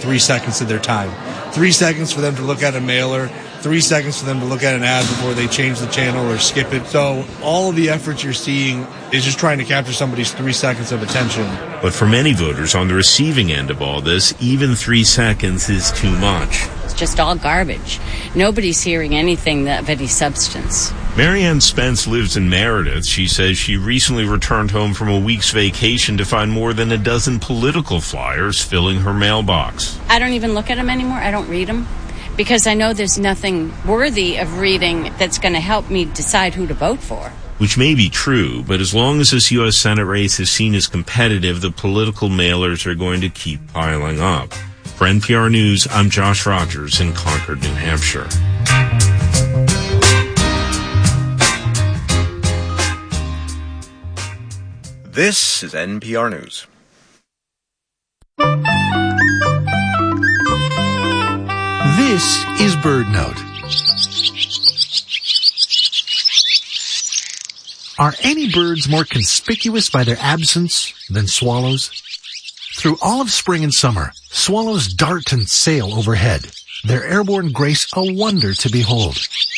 3 seconds of their time. 3 seconds for them to look at a mailer, 3 seconds for them to look at an ad before they change the channel or skip it. So all of the efforts you're seeing is just trying to capture somebody's 3 seconds of attention. But for many voters on the receiving end of all this, even 3 seconds is too much. It's just all garbage. Nobody's hearing anything of any substance. Marianne Spence lives in Meredith. She says she recently returned home from a week's vacation to find more than a dozen political flyers filling her mailbox. I don't even look at them anymore. I don't read them because I know there's nothing worthy of reading that's going to help me decide who to vote for. Which may be true, but as long as this U.S. Senate race is seen as competitive, the political mailers are going to keep piling up. For NPR News, I'm Josh Rogers in Concord, New Hampshire. This is NPR News. This is BirdNote. Are any birds more conspicuous by their absence than swallows? Through all of spring and summer, swallows dart and sail overhead, their airborne grace a wonder to behold.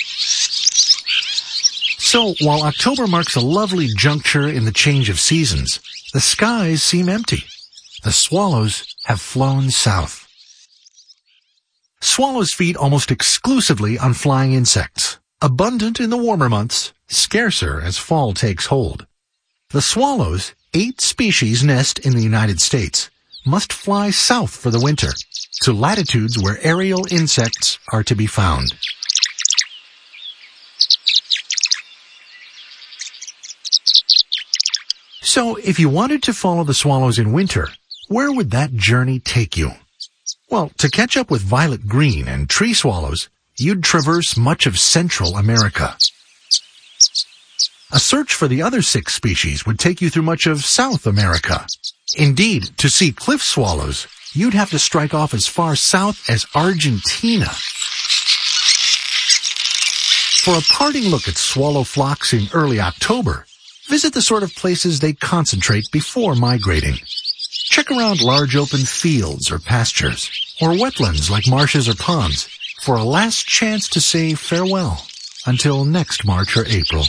So, while October marks a lovely juncture in the change of seasons, the skies seem empty. The swallows have flown south. Swallows feed almost exclusively on flying insects, abundant in the warmer months, scarcer as fall takes hold. The swallows, 8 species nest in the United States, must fly south for the winter, to latitudes where aerial insects are to be found. So, if you wanted to follow the swallows in winter, where would that journey take you? Well, to catch up with violet green and tree swallows, you'd traverse much of Central America. A search for the other 6 species would take you through much of South America. Indeed, to see cliff swallows, you'd have to strike off as far south as Argentina. For a parting look at swallow flocks in early October, visit the sort of places they concentrate before migrating. Check around large open fields or pastures, or wetlands like marshes or ponds, for a last chance to say farewell until next March or April.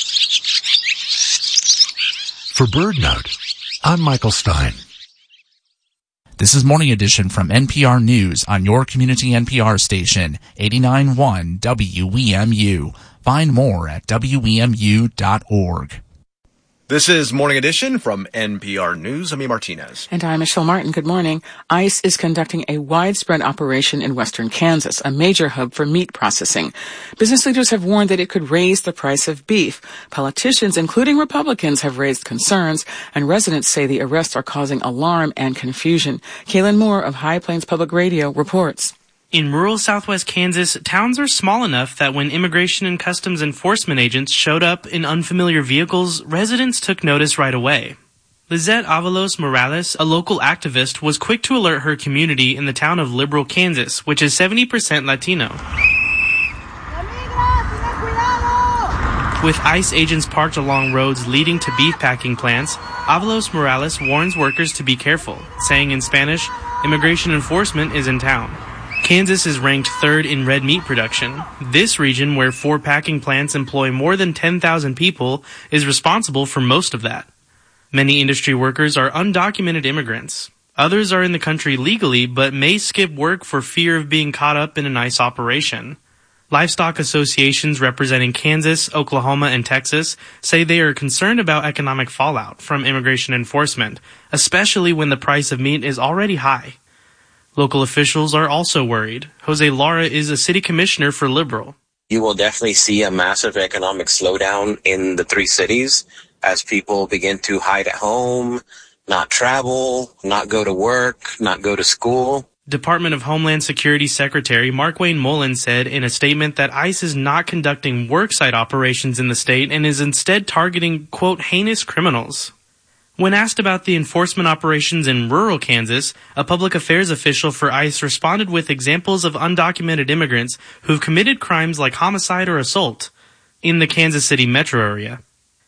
For BirdNote, I'm Michael Stein. This is Morning Edition from NPR News on your community NPR station, 89.1 WEMU. Find more at WEMU.org. This is Morning Edition from NPR News. I'm E. Martinez. And I'm Michelle Martin. Good morning. ICE is conducting a widespread operation in western Kansas, a major hub for meat processing. Business leaders have warned that it could raise the price of beef. Politicians, including Republicans, have raised concerns, and residents say the arrests are causing alarm and confusion. Kaylin Moore of High Plains Public Radio reports. In rural southwest Kansas, towns are small enough that when Immigration and Customs Enforcement agents showed up in unfamiliar vehicles, residents took notice right away. Lizette Avalos Morales, a local activist, was quick to alert her community in the town of Liberal, Kansas, which is 70% Latino. With ICE agents parked along roads leading to beef packing plants, Avalos Morales warns workers to be careful, saying in Spanish, "Immigration enforcement is in town." Kansas is ranked 3rd in red meat production. This region, where 4 packing plants employ more than 10,000 people, is responsible for most of that. Many industry workers are undocumented immigrants. Others are in the country legally, but may skip work for fear of being caught up in an ICE operation. Livestock associations representing Kansas, Oklahoma, and Texas say they are concerned about economic fallout from immigration enforcement, especially when the price of meat is already high. Local officials are also worried. Jose Lara is a city commissioner for Liberal. You will definitely see a massive economic slowdown in the 3 cities as people begin to hide at home, not travel, not go to work, not go to school. Department of Homeland Security Secretary Markwayne Mullin said in a statement that ICE is not conducting worksite operations in the state and is instead targeting, quote, heinous criminals. When asked about the enforcement operations in rural Kansas, a public affairs official for ICE responded with examples of undocumented immigrants who've committed crimes like homicide or assault in the Kansas City metro area.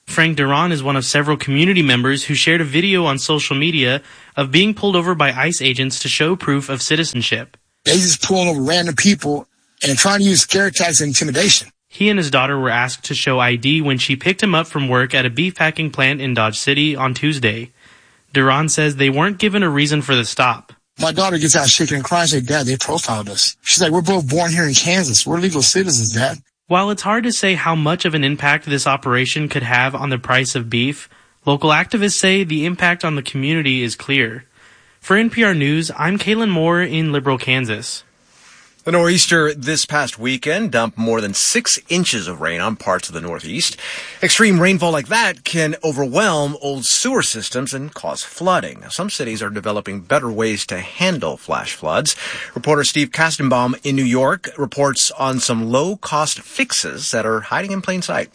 Frank Duran is one of several community members who shared a video on social media of being pulled over by ICE agents to show proof of citizenship. They just pulling over random people and trying to use scare tactics and intimidation. He and his daughter were asked to show ID when she picked him up from work at a beef packing plant in Dodge City on Tuesday. Duran says they weren't given a reason for the stop. My daughter gets out shaking and crying and says, Dad, they profiled us. She's like, we're both born here in Kansas. We're legal citizens, Dad. While it's hard to say how much of an impact this operation could have on the price of beef, local activists say the impact on the community is clear. For NPR News, I'm Kaylin Moore in Liberal, Kansas. The nor'easter this past weekend dumped more than 6 inches of rain on parts of the Northeast. Extreme rainfall like that can overwhelm old sewer systems and cause flooding. Some cities are developing better ways to handle flash floods. Reporter Steve Kastenbaum in New York reports on some low-cost fixes that are hiding in plain sight.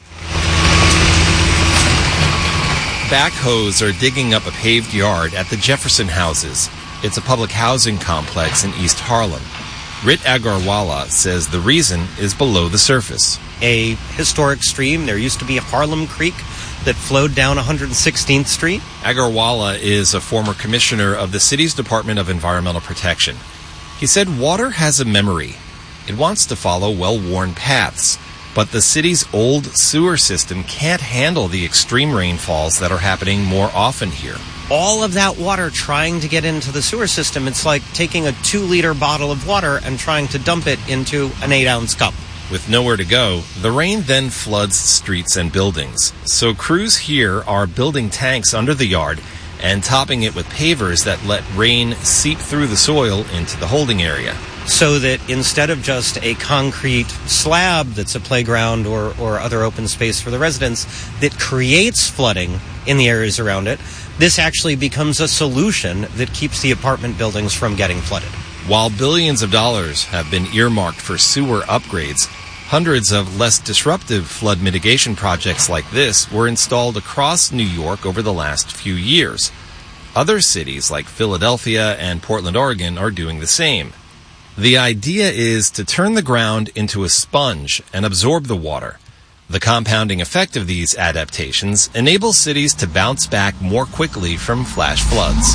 Backhoes are digging up a paved yard at the Jefferson Houses. It's a public housing complex in East Harlem. Rit Agarwala says the reason is below the surface. A historic stream. There used to be a Harlem Creek that flowed down 116th Street. Agarwala is a former commissioner of the city's Department of Environmental Protection. He said water has a memory. It wants to follow well-worn paths. But the city's old sewer system can't handle the extreme rainfalls that are happening more often here. All of that water trying to get into the sewer system, it's like taking a 2-liter bottle of water and trying to dump it into an 8-ounce cup. With nowhere to go, the rain then floods streets and buildings. So crews here are building tanks under the yard and topping it with pavers that let rain seep through the soil into the holding area. So that instead of just a concrete slab that's a playground or other open space for the residents that creates flooding in the areas around it, this actually becomes a solution that keeps the apartment buildings from getting flooded. While billions of dollars have been earmarked for sewer upgrades, hundreds of less disruptive flood mitigation projects like this were installed across New York over the last few years. Other cities like Philadelphia and Portland, Oregon are doing the same. The idea is to turn the ground into a sponge and absorb the water. The compounding effect of these adaptations enables cities to bounce back more quickly from flash floods.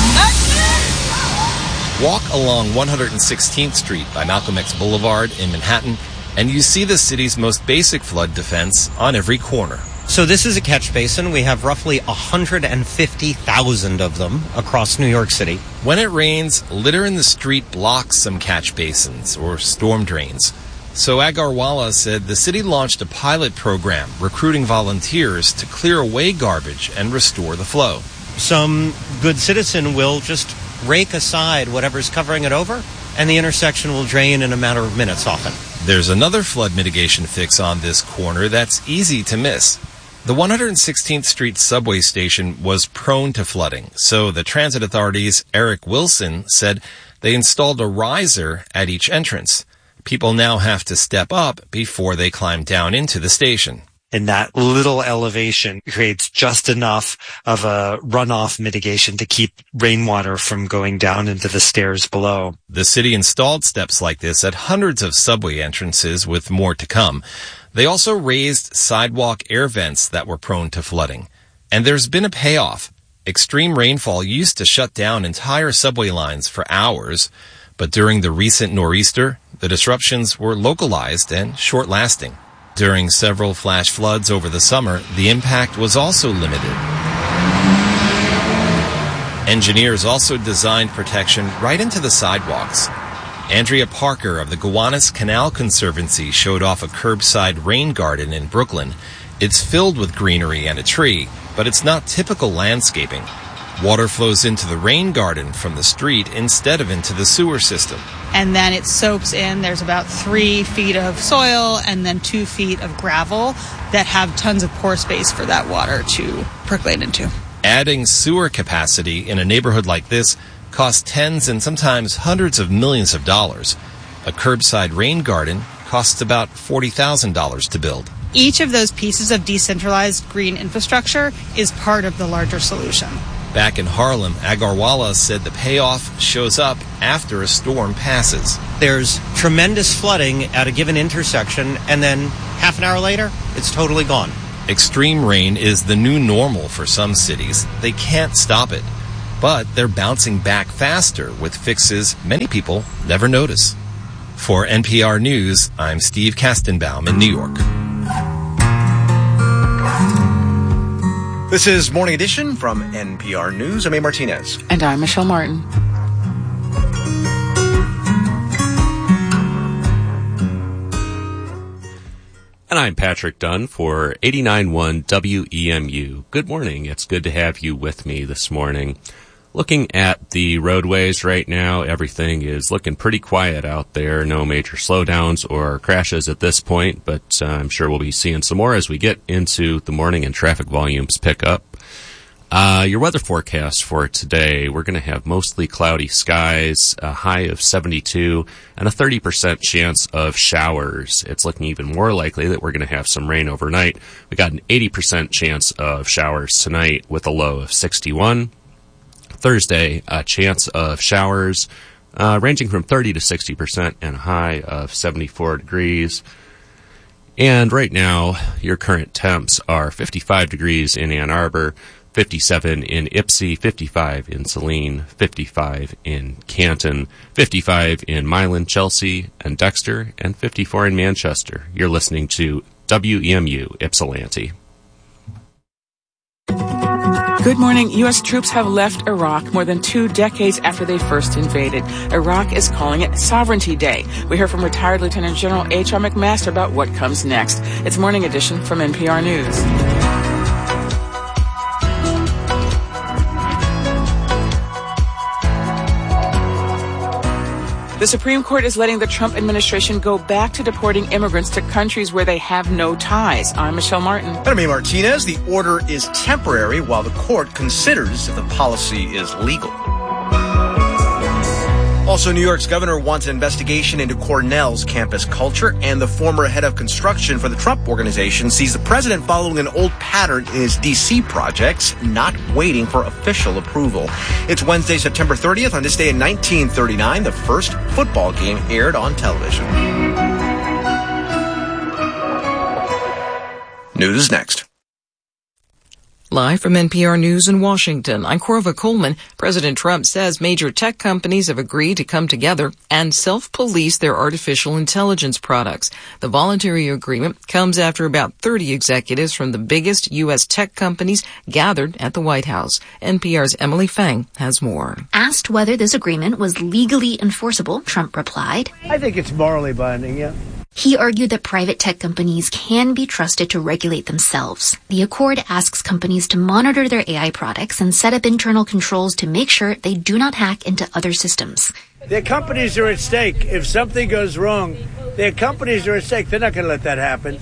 Walk along 116th Street by Malcolm X Boulevard in Manhattan, and you see the city's most basic flood defense on every corner. So this is a catch basin. We have roughly 150,000 of them across New York City. When it rains, litter in the street blocks some catch basins or storm drains. So Agarwala said the city launched a pilot program recruiting volunteers to clear away garbage and restore the flow. Some good citizen will just rake aside whatever's covering it over, and the intersection will drain in a matter of minutes often. There's another flood mitigation fix on this corner that's easy to miss. The 116th Street subway station was prone to flooding, so the Transit Authority's Eric Wilson said they installed a riser at each entrance. People now have to step up before they climb down into the station. And that little elevation creates just enough of a runoff mitigation to keep rainwater from going down into the stairs below. The city installed steps like this at hundreds of subway entrances, with more to come. They also raised sidewalk air vents that were prone to flooding. And there's been a payoff. Extreme rainfall used to shut down entire subway lines for hours, but during the recent nor'easter, the disruptions were localized and short-lasting. During several flash floods over the summer, the impact was also limited. Engineers also designed protection right into the sidewalks. Andrea Parker of the Gowanus Canal Conservancy showed off a curbside rain garden in Brooklyn. It's filled with greenery and a tree, but it's not typical landscaping. Water flows into the rain garden from the street instead of into the sewer system. And then it soaks in. There's about 3 feet of soil and then 2 feet of gravel that have tons of pore space for that water to percolate into. Adding sewer capacity in a neighborhood like this costs tens and sometimes hundreds of millions of dollars. A curbside rain garden costs about $40,000 to build. Each of those pieces of decentralized green infrastructure is part of the larger solution. Back in Harlem, Agarwala said the payoff shows up after a storm passes. There's tremendous flooding at a given intersection, and then half an hour later, it's totally gone. Extreme rain is the new normal for some cities. They can't stop it, but they're bouncing back faster with fixes many people never notice. For NPR News, I'm Steve Kastenbaum in New York. This is Morning Edition from NPR News. I'm A. Martinez. And I'm Michelle Martin. And I'm Patrick Dunn for 89.1 WEMU. Good morning. It's good to have you with me this morning. Looking at the roadways right now, everything is looking pretty quiet out there. No major slowdowns or crashes at this point, but I'm sure we'll be seeing some more as we get into the morning and traffic volumes pick up. Your weather forecast for today, we're going to have mostly cloudy skies, a high of 72, and a 30% chance of showers. It's looking even more likely that we're going to have some rain overnight. We got an 80% chance of showers tonight with a low of 61. Thursday, a chance of showers ranging from 30 to 60% and a high of 74 degrees. And right now, your current temps are 55 degrees in Ann Arbor, 57 in Ypsi, 55 in Saline, 55 in Canton, 55 in Milan, Chelsea, and Dexter, and 54 in Manchester. You're listening to WEMU Ypsilanti. Good morning. U.S. troops have left Iraq more than 2 decades after they first invaded. Iraq is calling it Sovereignty Day. We hear from retired Lieutenant General H.R. McMaster about what comes next. It's Morning Edition from NPR News. The Supreme Court is letting the Trump administration go back to deporting immigrants to countries where they have no ties. I'm Michelle Martin. And I'm A. Martinez. The order is temporary while the court considers if the policy is legal. Also, New York's governor wants an investigation into Cornell's campus culture, and the former head of construction for the Trump Organization sees the president following an old pattern in his D.C. projects, not waiting for official approval. It's Wednesday, September 30th. On this day in 1939, the first football game aired on television. News is next. Live from NPR News in Washington, I'm Corva Coleman. President Trump says major tech companies have agreed to come together and self-police their artificial intelligence products. The voluntary agreement comes after about 30 executives from the biggest U.S. tech companies gathered at the White House. NPR's Emily Fang has more. Asked whether this agreement was legally enforceable, Trump replied, I think it's morally binding, yeah. He argued that private tech companies can be trusted to regulate themselves. The accord asks companies to monitor their AI products and set up internal controls to make sure they do not hack into other systems. Their companies are at stake. If something goes wrong, their companies are at stake. They're not going to let that happen.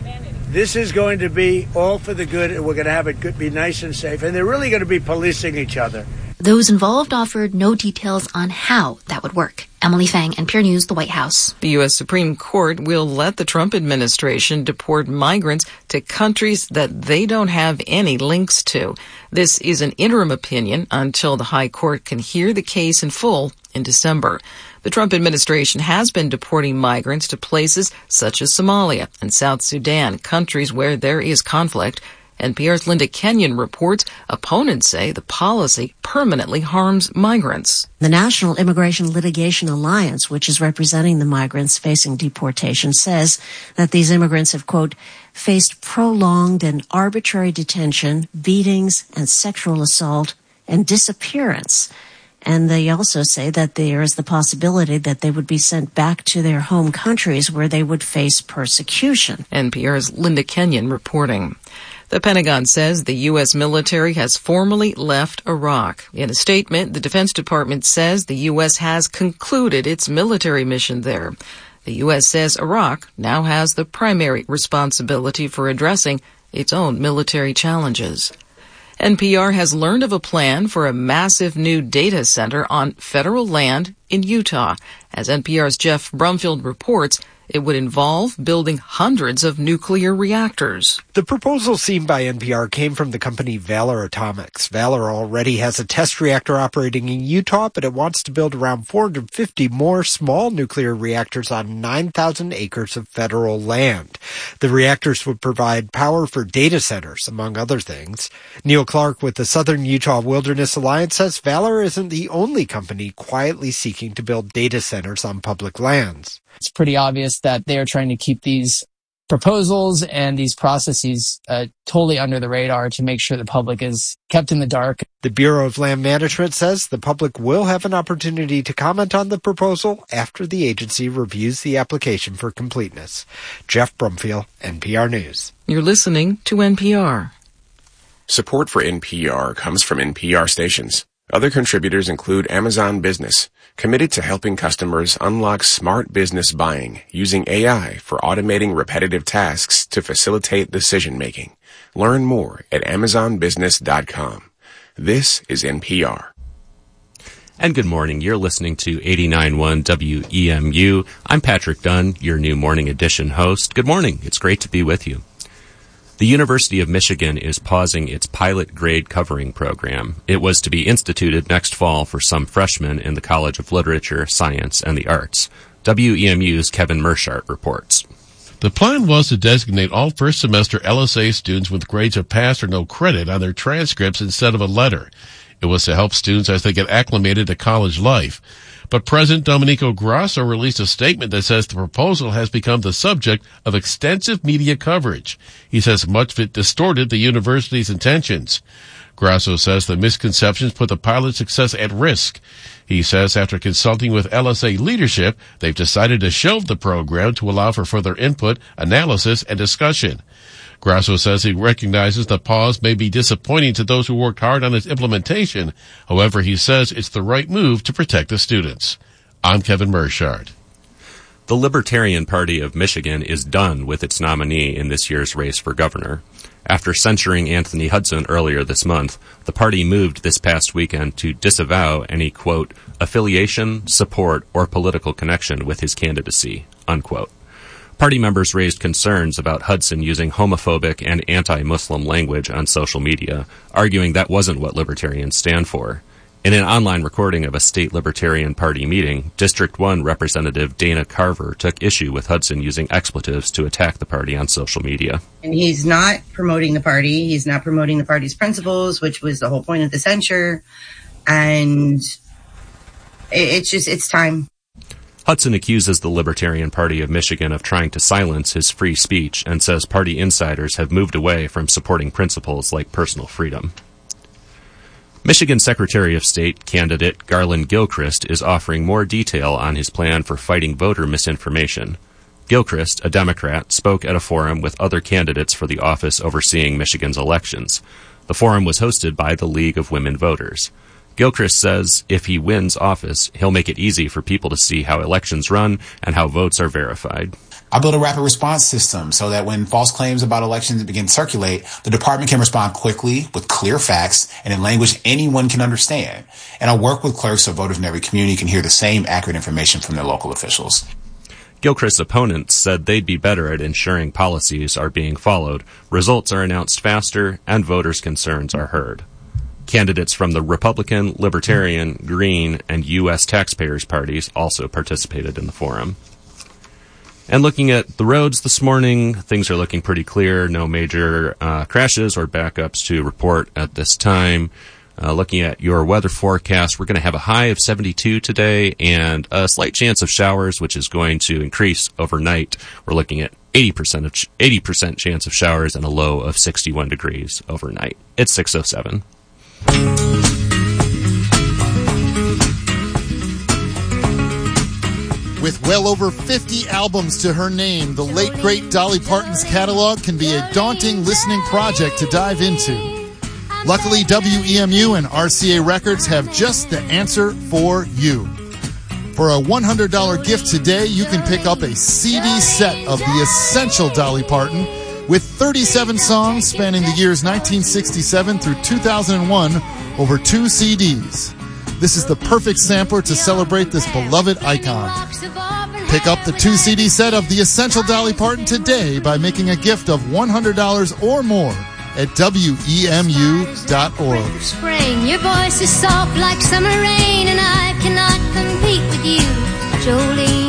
This is going to be all for the good, and we're going to have it good, be nice and safe. And they're really going to be policing each other. Those involved offered no details on how that would work. Emily Fang, NPR News, the White House. The U.S. Supreme Court will let the Trump administration deport migrants to countries that they don't have any links to. This is an interim opinion until the High Court can hear the case in full in December. The Trump administration has been deporting migrants to places such as Somalia and South Sudan, countries where there is conflict. NPR's Linda Kenyon reports opponents say the policy permanently harms migrants. The National Immigration Litigation Alliance, which is representing the migrants facing deportation, says that these immigrants have, quote, faced prolonged and arbitrary detention, beatings, and sexual assault, and disappearance. And they also say that there is the possibility that they would be sent back to their home countries where they would face persecution. NPR's Linda Kenyon reporting. The Pentagon says the U.S. military has formally left Iraq. In a statement, the Defense Department says the U.S. has concluded its military mission there. The U.S. says Iraq now has the primary responsibility for addressing its own military challenges. NPR has learned of a plan for a massive new data center on federal land in Utah. As NPR's Jeff Brumfield reports, It would involve building hundreds of nuclear reactors. The proposal seen by NPR came from the company Valor Atomics. Valor already has a test reactor operating in Utah, but it wants to build around 450 more small nuclear reactors on 9,000 acres of federal land. The reactors would provide power for data centers, among other things. Neil Clark with the Southern Utah Wilderness Alliance says Valor isn't the only company quietly seeking to build data centers on public lands. It's pretty obvious that they are trying to keep these proposals and these processes totally under the radar to make sure the public is kept in the dark. The Bureau of Land Management says the public will have an opportunity to comment on the proposal after the agency reviews the application for completeness. Jeff Brumfield, NPR News. You're listening to NPR. Support for NPR comes from NPR stations. Other contributors include Amazon Business, committed to helping customers unlock smart business buying using AI for automating repetitive tasks to facilitate decision-making. Learn more at amazonbusiness.com. This is NPR. And good morning. You're listening to 89.1 WEMU. I'm Patrick Dunn, your new Morning Edition host. Good morning. It's great to be with you. The University of Michigan is pausing its pilot grade covering program. It was to be instituted next fall for some freshmen in the College of Literature, Science, and the Arts. WEMU's Kevin Mershart reports. The plan was to designate all first semester LSA students with grades of pass or no credit on their transcripts instead of a letter. It was to help students as they get acclimated to college life. But President Domenico Grasso released a statement that says the proposal has become the subject of extensive media coverage. He says much of it distorted the university's intentions. Grasso says the misconceptions put the pilot's success at risk. He says after consulting with LSA leadership, they've decided to shelve the program to allow for further input, analysis, and discussion. Grasso says he recognizes the pause may be disappointing to those who worked hard on its implementation. However, he says it's the right move to protect the students. I'm Kevin Mershart. The Libertarian Party of Michigan is done with its nominee in this year's race for governor. After censuring Anthony Hudson earlier this month, the party moved this past weekend to disavow any, quote, affiliation, support, or political connection with his candidacy, unquote. Party members raised concerns about Hudson using homophobic and anti-Muslim language on social media, arguing that wasn't what libertarians stand for. In an online recording of a state Libertarian Party meeting, District 1 Representative Dana Carver took issue with Hudson using expletives to attack the party on social media. And he's not promoting the party. He's not promoting the party's principles, which was the whole point of the censure. And it's time. Hudson accuses the Libertarian Party of Michigan of trying to silence his free speech and says party insiders have moved away from supporting principles like personal freedom. Michigan Secretary of State candidate Garland Gilchrist is offering more detail on his plan for fighting voter misinformation. Gilchrist, a Democrat, spoke at a forum with other candidates for the office overseeing Michigan's elections. The forum was hosted by the League of Women Voters. Gilchrist says if he wins office, he'll make it easy for people to see how elections run and how votes are verified. I built a rapid response system so that when false claims about elections begin to circulate, the department can respond quickly with clear facts and in language anyone can understand. And I work with clerks so voters in every community can hear the same accurate information from their local officials. Gilchrist's opponents said they'd be better at ensuring policies are being followed, results are announced faster, and voters' concerns are heard. Candidates from the Republican, Libertarian, Green, and U.S. Taxpayers parties also participated in the forum. And looking at the roads this morning, things are looking pretty clear. No major crashes or backups to report at this time. Looking at your weather forecast, we're going to have a high of 72 today and a slight chance of showers, which is going to increase overnight. We're looking at 80% chance of showers and a low of 61 degrees overnight. It's 6:07. With well over 50 albums to her name, the late great Dolly Parton's catalog can be a daunting listening project to dive into. Luckily, WEMU and RCA Records have just the answer for you. For a $100 gift today, you can pick up a CD set of the essential Dolly Parton with 37 songs spanning the years 1967 through 2001 over 2 CDs. This is the perfect sampler to celebrate this beloved icon. Pick up the 2-CD set of The Essential Dolly Parton today by making a gift of $100 or more at WEMU.org. Spring, your voice is soft like summer rain, and I cannot compete with you, Jolene.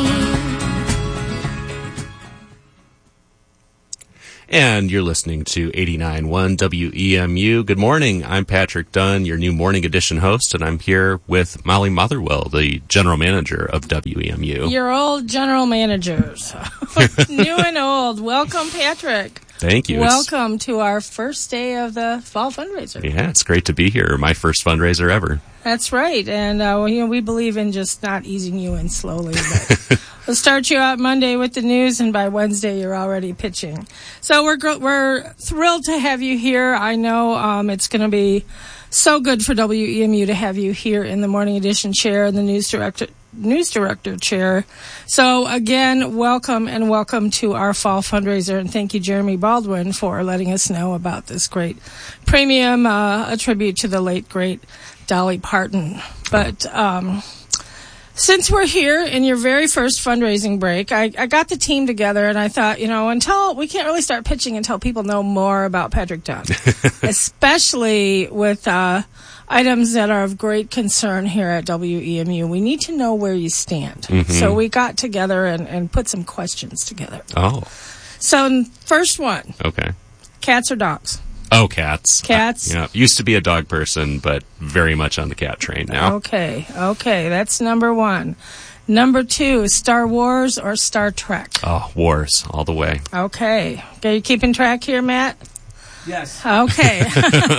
And you're listening to 89.1 WEMU. Good morning. I'm Patrick Dunn, your new Morning Edition host, and I'm here with Molly Motherwell, the general manager of WEMU. Your old general managers. New and old. Welcome, Patrick. Thank you. Welcome to our first day of the fall fundraiser. Yeah, it's great to be here. My first fundraiser ever. That's right. And, we believe in just not easing you in slowly. But we'll start you out Monday with the news, and by Wednesday, you're already pitching. So we're thrilled to have you here. I know it's going to be so good for WEMU to have you here in the Morning Edition chair and the news director chair. So again, welcome to our fall fundraiser, and thank you, Jeremy Baldwin, for letting us know about this great premium, a tribute to the late great Dolly Parton. But since we're here in your very first fundraising break, I got the team together and I thought, until we can't really start pitching until people know more about Patrick Dunn, especially with items that are of great concern here at WEMU. We need to know where you stand. Mm-hmm. So we got together and put some questions together. Oh. So first one. Okay. Cats or dogs? Oh, cats. Cats? Used to be a dog person, but very much on the cat train now. Okay. That's number one. Number two, Star Wars or Star Trek? Oh, Wars, all the way. Okay. Are you keeping track here, Matt? Yes. Okay.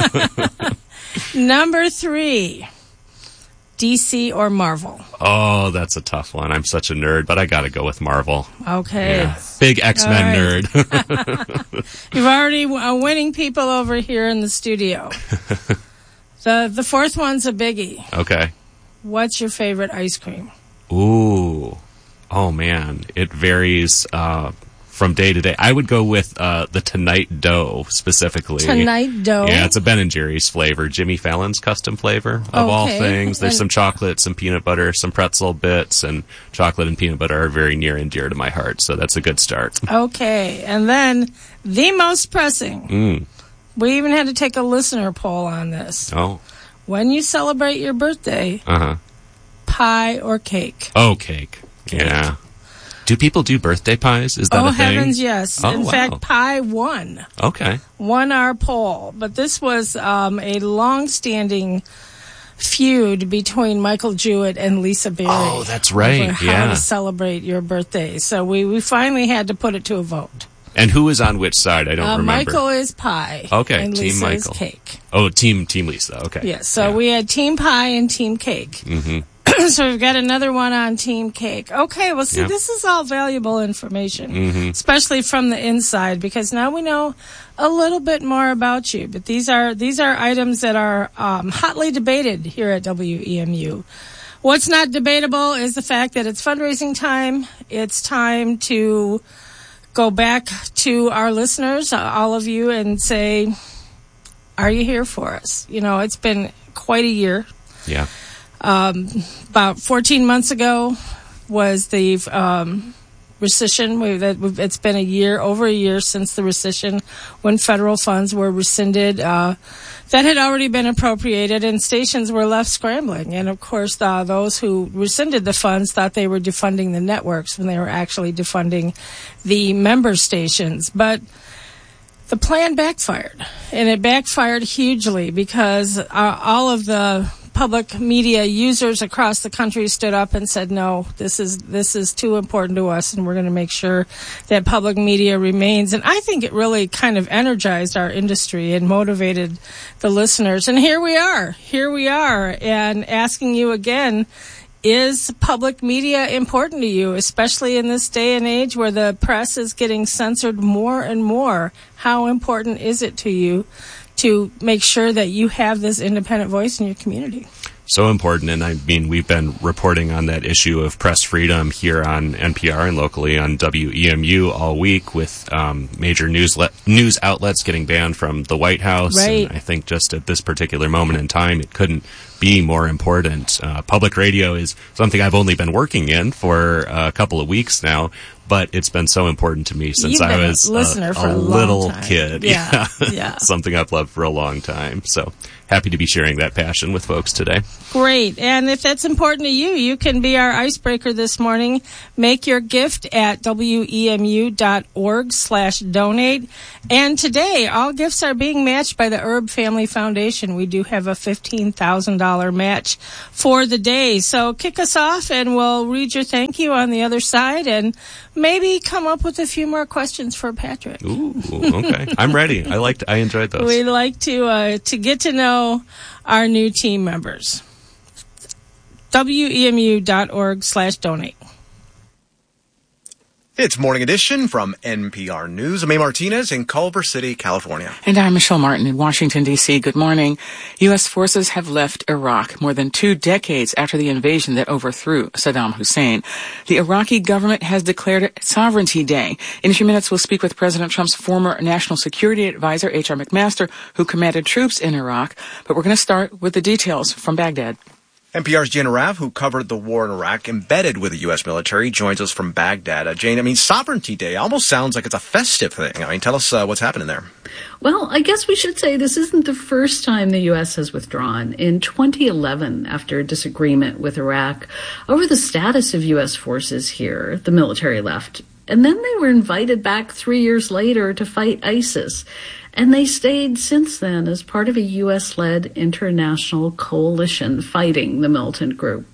Number three, DC or Marvel? Oh, that's a tough one. I'm such a nerd, but I gotta go with Marvel. Okay. Yeah. Big X-Men nerd. You've already winning people over here in the studio. The fourth one's a biggie. Okay. What's your favorite ice cream? Ooh. Oh, man. It varies from day to day. I would go with the Tonight Dough specifically. Tonight Dough? Yeah, it's a Ben & Jerry's flavor. Jimmy Fallon's custom flavor of all things. There's some chocolate, some peanut butter, some pretzel bits, and chocolate and peanut butter are very near and dear to my heart, so that's a good start. Okay, and then the most pressing. We even had to take a listener poll on this. Oh. When you celebrate your birthday, pie or cake? Oh, cake. Yeah. Do people do birthday pies? Is that a thing? Oh, heavens, yes. Oh, in fact, pie won. Okay. Won our poll. But this was a long-standing feud between Michael Jewett and Lisa Berry. Oh, that's right. How to celebrate your birthday. So we finally had to put it to a vote. And who is on which side? I don't remember. Michael is pie. Okay, and Team Lisa Michael. is cake. Oh, Team Lisa. Okay. Yes, so we had Team Pie and Team Cake. Mm-hmm. So we've got another one on Team Cake. Okay, well, see, this is all valuable information, especially from the inside, because now we know a little bit more about you. But these are items that are hotly debated here at WEMU. What's not debatable is the fact that it's fundraising time. It's time to go back to our listeners, all of you, and say, are you here for us? It's been quite a year. Yeah. About 14 months ago was the rescission. It's been over a year since the rescission, when federal funds were rescinded. That had already been appropriated, and stations were left scrambling. And of course, those who rescinded the funds thought they were defunding the networks when they were actually defunding the member stations. But the plan backfired, and it backfired hugely, because all of the public media users across the country stood up and said, no, this is too important to us, and we're going to make sure that public media remains. And I think it really kind of energized our industry and motivated the listeners. And here we are, and asking you again, is public media important to you, especially in this day and age where the press is getting censored more and more? How important is it to you to make sure that you have this independent voice in your community? So important, and I mean, we've been reporting on that issue of press freedom here on NPR and locally on WEMU all week, with major news outlets getting banned from the White House. Right. And I think just at this particular moment in time, it couldn't be more important. Public radio is something I've only been working in for a couple of weeks now, but it's been so important to me since I was a listener for a long little time. kid. Yeah. Yeah. Something I've loved for a long time. So happy to be sharing that passion with folks today. Great. And if that's important to you, you can be our icebreaker this morning. Make your gift at WEMU.org/donate. And today, all gifts are being matched by the Erb Family Foundation. We do have a $15,000 match for the day. So kick us off and we'll read your thank you on the other side and maybe come up with a few more questions for Patrick. Ooh, okay. I'm ready. I enjoyed those. We like to get to know our new team members. WEMU.org/donate. It's Morning Edition from NPR News. I'm A. Martinez in Culver City, California. And I'm Michelle Martin in Washington, D.C. Good morning. U.S. forces have left Iraq more than 2 decades after the invasion that overthrew Saddam Hussein. The Iraqi government has declared Sovereignty Day. In a few minutes, we'll speak with President Trump's former National Security Advisor, H.R. McMaster, who commanded troops in Iraq. But we're going to start with the details from Baghdad. NPR's Jane Araf, who covered the war in Iraq, embedded with the U.S. military, joins us from Baghdad. Jane, I mean, Sovereignty Day almost sounds like it's a festive thing. I mean, tell us what's happening there. Well, I guess we should say this isn't the first time the U.S. has withdrawn. In 2011, after a disagreement with Iraq over the status of U.S. forces here, the military left. And then they were invited back 3 years later to fight ISIS. And they stayed since then as part of a U.S.-led international coalition fighting the militant group.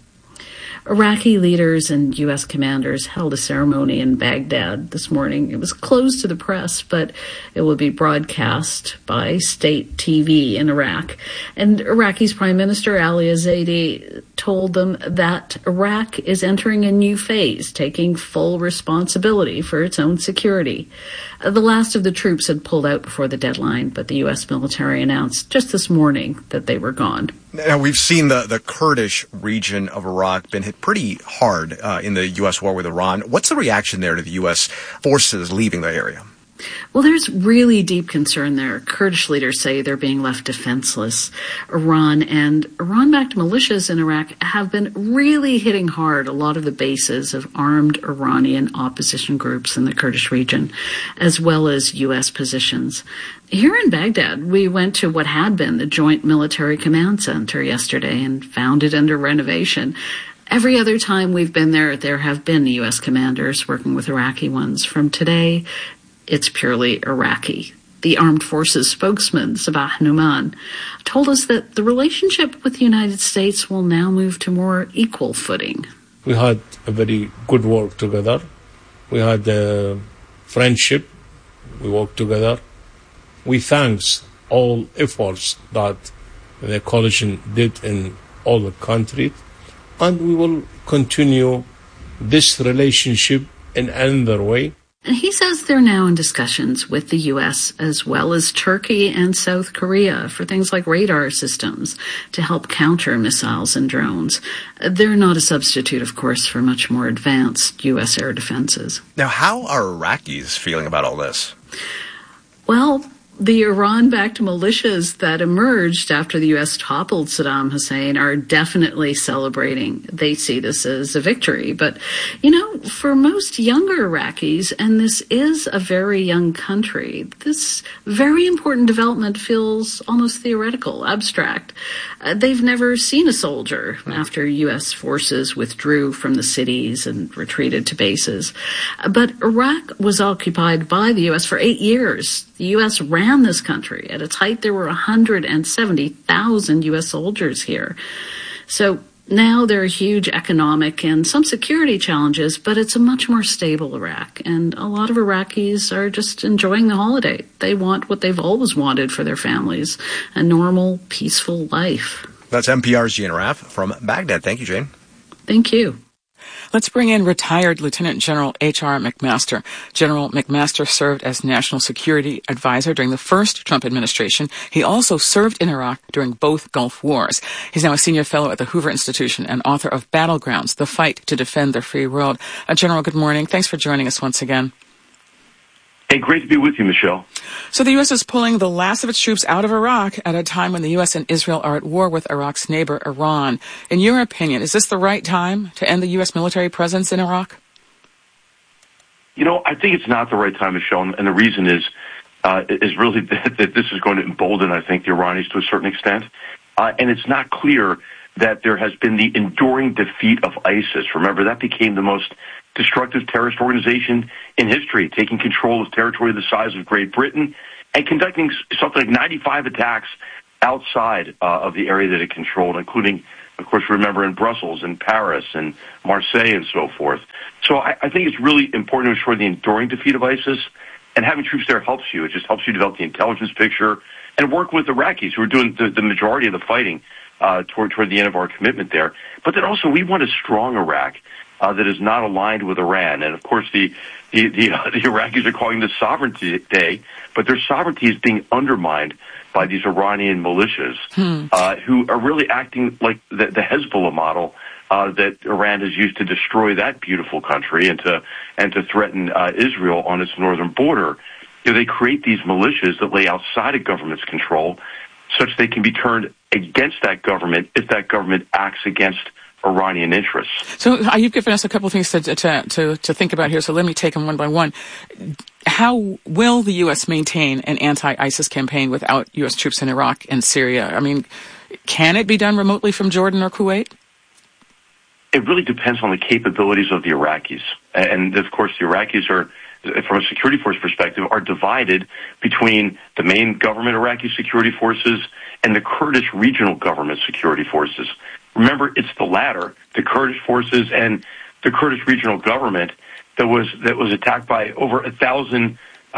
Iraqi leaders and U.S. commanders held a ceremony in Baghdad this morning. It was closed to the press, but it will be broadcast by state TV in Iraq. And Iraqi's Prime Minister Ali Zaidi told them that Iraq is entering a new phase, taking full responsibility for its own security. The last of the troops had pulled out before the deadline, but the U.S. military announced just this morning that they were gone. Now, we've seen the Kurdish region of Iraq been hit pretty hard in the U.S. war with Iran. What's the reaction there to the U.S. forces leaving the area? Well, there's really deep concern there. Kurdish leaders say they're being left defenseless. Iran and Iran-backed militias in Iraq have been really hitting hard a lot of the bases of armed Iranian opposition groups in the Kurdish region, as well as U.S. positions. Here in Baghdad, we went to what had been the Joint Military Command Center yesterday and found it under renovation. Every other time we've been there, there have been U.S. commanders working with Iraqi ones. From today, it's purely Iraqi. The Armed Forces spokesman, Sabah Nouman, told us that the relationship with the United States will now move to more equal footing. We had a very good work together. We had a friendship. We worked together. We thanks all efforts that the coalition did in all the countries, and we will continue this relationship in another way. And he says they're now in discussions with the U.S. as well as Turkey and South Korea for things like radar systems to help counter missiles and drones. They're not a substitute, of course, for much more advanced U.S. air defenses. Now, how are Iraqis feeling about all this? Well, the Iran-backed militias that emerged after the U.S. toppled Saddam Hussein are definitely celebrating. They see this as a victory. But, you know, for most younger Iraqis, and this is a very young country, this very important development feels almost theoretical, abstract. They've never seen a soldier after U.S. forces withdrew from the cities and retreated to bases. But Iraq was occupied by the U.S. for 8 years. The U.S. ran this country. At its height, there were 170,000 U.S. soldiers here. So now there are huge economic and some security challenges, but it's a much more stable Iraq. And a lot of Iraqis are just enjoying the holiday. They want what they've always wanted for their families, a normal, peaceful life. That's NPR's Jane Araf from Baghdad. Thank you, Jane. Thank you. Let's bring in retired Lieutenant General H.R. McMaster. General McMaster served as National Security Advisor during the first Trump administration. He also served in Iraq during both Gulf Wars. He's now a senior fellow at the Hoover Institution and author of Battlegrounds, The Fight to Defend the Free World. General, good morning. Thanks for joining us once again. Hey, great to be with you, Michelle. So the U.S. is pulling the last of its troops out of Iraq at a time when the U.S. and Israel are at war with Iraq's neighbor, Iran. In your opinion, is this the right time to end the U.S. military presence in Iraq? You know, I think it's not the right time, Michelle, and the reason is really that this is going to embolden, I think, the Iranians to a certain extent. And it's not clear that there has been the enduring defeat of ISIS. Remember, that became the most destructive terrorist organization in history, taking control of territory the size of Great Britain and conducting something like 95 attacks outside of the area that it controlled, including, of course, remember, in Brussels and Paris and Marseille and so forth. So I think it's really important to ensure the enduring defeat of ISIS, and having troops there helps you. It just helps you develop the intelligence picture and work with Iraqis who are doing the majority of the fighting toward the end of our commitment there. But then also we want a strong Iraq that is not aligned with Iran. And of course, the Iraqis are calling this Sovereignty Day, but their sovereignty is being undermined by these Iranian militias who are really acting like the Hezbollah model that Iran has used to destroy that beautiful country and to threaten Israel on its northern border. You know, they create these militias that lay outside of government's control, such they can be turned against that government if that government acts against Iranian interests. So you've given us a couple of things to think about here, so let me take them one by one. How will the U.S. maintain an anti-ISIS campaign without U.S. troops in Iraq and Syria? I mean, can it be done remotely from Jordan or Kuwait? It really depends on the capabilities of the Iraqis. And of course, the Iraqis are, from a security force perspective, are divided between the main government Iraqi security forces and the Kurdish regional government security forces. Remember, it's the latter, the Kurdish forces and the Kurdish regional government, that was attacked by over 1,000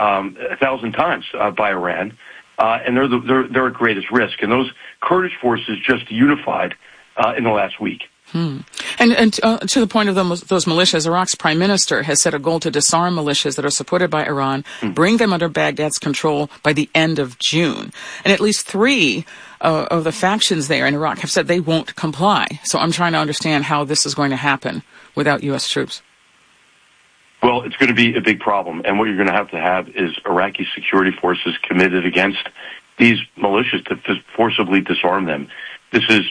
times by Iran, and they're at greatest risk. And those Kurdish forces just unified in the last week. And to the point of those militias, Iraq's prime minister has set a goal to disarm militias that are supported by Iran, bring them under Baghdad's control by the end of June. And at least 3 of the factions there in Iraq have said they won't comply. So I'm trying to understand how this is going to happen without U.S. troops. Well, it's going to be a big problem. And what you're going to have is Iraqi security forces committed against these militias to forcibly disarm them. This is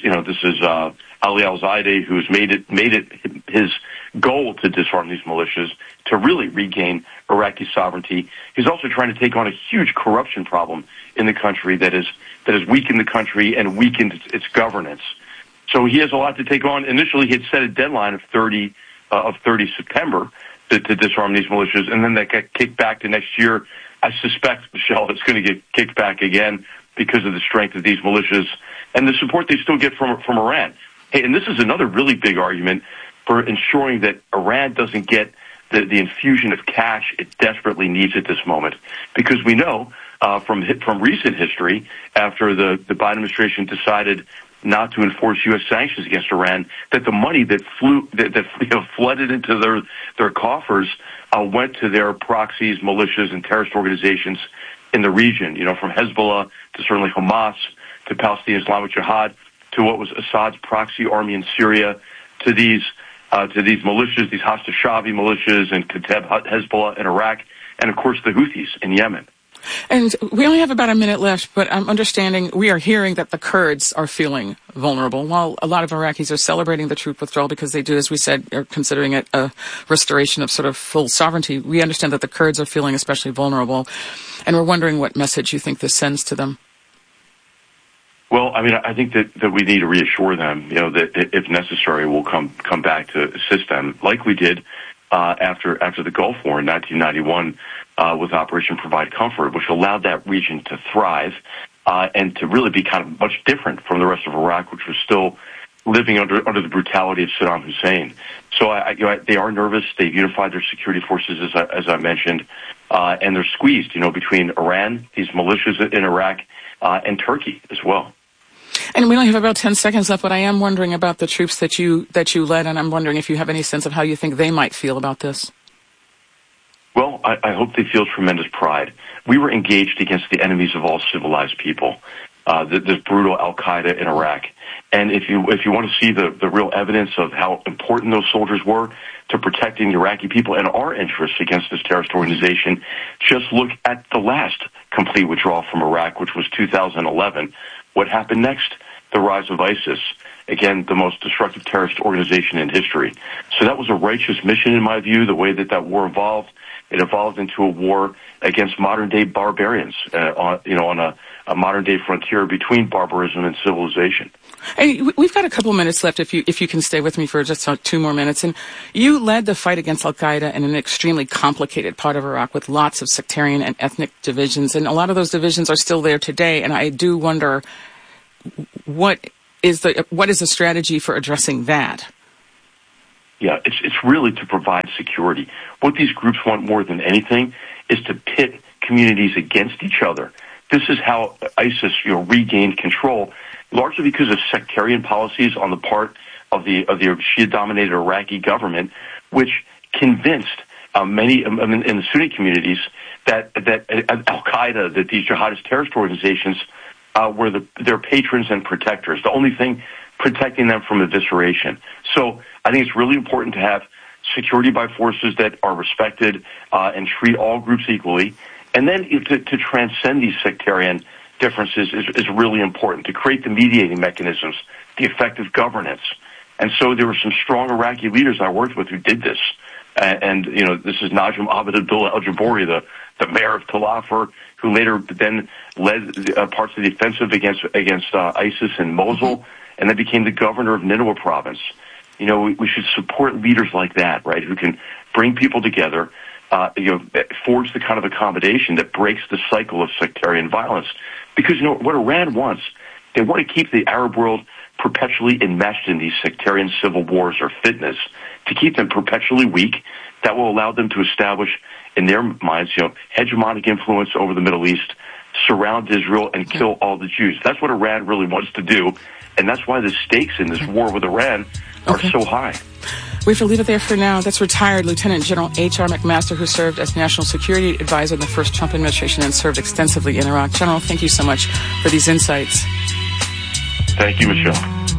Ali al-Zaidi, who's made it his goal to disarm these militias, to really regain Iraqi sovereignty. He's also trying to take on a huge corruption problem in the country that has weakened the country and weakened its governance. So he has a lot to take on. Initially, he had set a deadline of 30 September to disarm these militias, and then that got kicked back to next year. I suspect, Michelle, it's going to get kicked back again because of the strength of these militias and the support they still get from Iran. Hey, and this is another really big argument for ensuring that Iran doesn't get the infusion of cash it desperately needs at this moment. Because we know from recent history, after the Biden administration decided not to enforce U.S. sanctions against Iran, that the money that flooded into their coffers went to their proxies, militias, and terrorist organizations in the region. You know, from Hezbollah to certainly Hamas to Palestinian Islamic Jihad to what was Assad's proxy army in Syria, to these militias, these Hashd-Shaabi militias and Kateb Hezbollah in Iraq, and of course the Houthis in Yemen. And we only have about a minute left, but I'm understanding, we are hearing that the Kurds are feeling vulnerable. While a lot of Iraqis are celebrating the troop withdrawal because they do, as we said, are considering it a restoration of sort of full sovereignty, we understand that the Kurds are feeling especially vulnerable. And we're wondering what message you think this sends to them. Well, I mean, I think that we need to reassure them, you know, that if necessary, we'll come back to assist them, like we did after the Gulf War in 1991 with Operation Provide Comfort, which allowed that region to thrive and to really be kind of much different from the rest of Iraq, which was still living under the brutality of Saddam Hussein. So they are nervous. They've unified their security forces, as I mentioned, and they're squeezed, you know, between Iran, these militias in Iraq, and Turkey as well. And we only have about 10 seconds left, but I am wondering about the troops that you led, and I'm wondering if you have any sense of how you think they might feel about this. Well, I hope they feel tremendous pride. We were engaged against the enemies of all civilized people, this brutal Al-Qaeda in Iraq. And if you want to see the real evidence of how important those soldiers were to protecting the Iraqi people and our interests against this terrorist organization, just look at the last complete withdrawal from Iraq, which was 2011. What happened next? The rise of ISIS. Again, the most destructive terrorist organization in history. So that was a righteous mission, in my view, the way that war evolved. It evolved into a war against modern-day barbarians, on a modern-day frontier between barbarism and civilization. Hey, we've got a couple minutes left if you can stay with me for just 2 more minutes. And you led the fight against Al-Qaeda in an extremely complicated part of Iraq with lots of sectarian and ethnic divisions. And a lot of those divisions are still there today. And I do wonder, what is the strategy for addressing that? Yeah, it's really to provide security. What these groups want more than anything is to pit communities against each other. This is how ISIS, regained control, largely because of sectarian policies on the part of the Shia-dominated Iraqi government, which convinced many in the Sunni communities that Al-Qaeda, that these jihadist terrorist organizations were their patrons and protectors, the only thing protecting them from evisceration. So I think it's really important to have security by forces that are respected and treat all groups equally. And then to transcend these sectarian differences is really important, to create the mediating mechanisms, the effective governance. And so there were some strong Iraqi leaders I worked with who did this. And this is Najm Abed Abdullah al-Jabouri, the mayor of Tel Afar, who later then led parts of the offensive against ISIS in Mosul, and then became the governor of Nineveh province. We should support leaders like that, right, who can bring people together, forge the kind of accommodation that breaks the cycle of sectarian violence. Because, what Iran wants, they want to keep the Arab world perpetually enmeshed in these sectarian civil wars or fitnas, to keep them perpetually weak. That will allow them to establish, in their minds, hegemonic influence over the Middle East, surround Israel, and kill all the Jews. That's what Iran really wants to do, and that's why the stakes in this war with Iran are so high. We have to leave it there for now. That's retired Lieutenant General H.R. McMaster, who served as National Security Advisor in the first Trump administration and served extensively in Iraq. General, thank you so much for these insights. Thank you, Michelle.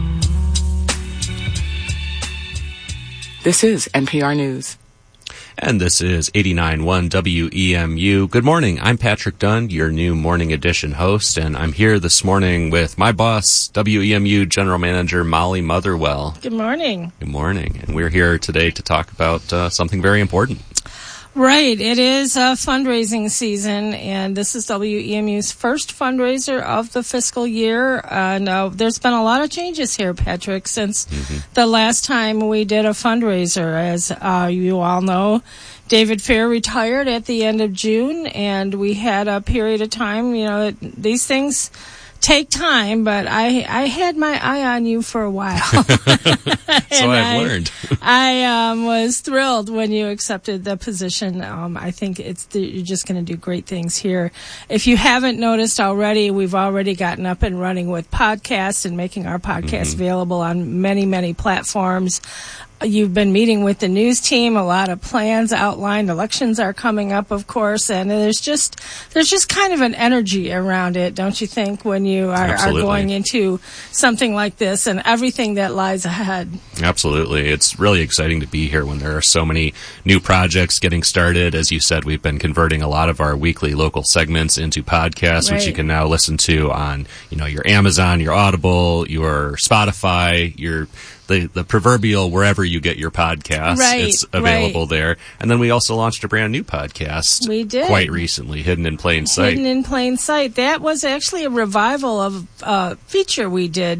This is NPR News. And this is 89.1 WEMU. Good morning. I'm Patrick Dunn, your new Morning Edition host, and I'm here this morning with my boss, WEMU General Manager Molly Motherwell. Good morning. Good morning. And we're here today to talk about something very important. Right. It is fundraising season, and this is WEMU's first fundraiser of the fiscal year. And there's been a lot of changes here, Patrick, since the last time we did a fundraiser. As you all know, David Fair retired at the end of June, and we had a period of time, these things take time, but I had my eye on you for a while. So I've learned. I was thrilled when you accepted the position. I think you're just going to do great things here. If you haven't noticed already, we've already gotten up and running with podcasts and making our podcasts available on many, many platforms. You've been meeting with the news team, a lot of plans outlined. Elections are coming up, of course, and there's just kind of an energy around it, don't you think, when you are going into something like this and everything that lies ahead? Absolutely. It's really exciting to be here when there are so many new projects getting started. As you said, we've been converting a lot of our weekly local segments into podcasts, which you can now listen to on, your Amazon, your Audible, your Spotify, the proverbial wherever you get your podcasts. It's available there. And then we also launched a brand new podcast. We did. Quite recently, Hidden in Plain Sight. Hidden in Plain Sight. That was actually a revival of a feature we did